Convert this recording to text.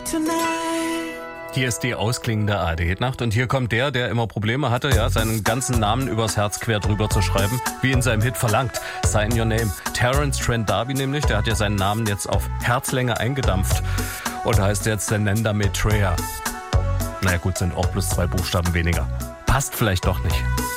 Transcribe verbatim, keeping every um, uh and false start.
Hier ist die ausklingende A R D-Nacht und hier kommt der, der immer Probleme hatte, ja, seinen ganzen Namen übers Herz quer drüber zu schreiben, wie in seinem Hit verlangt. Sign Your Name. Terence Trent D'Arby nämlich, der hat ja seinen Namen jetzt auf Herzlänge eingedampft und heißt jetzt Senenda Maitreya. Naja gut, sind auch bloß zwei Buchstaben weniger. Passt vielleicht doch nicht.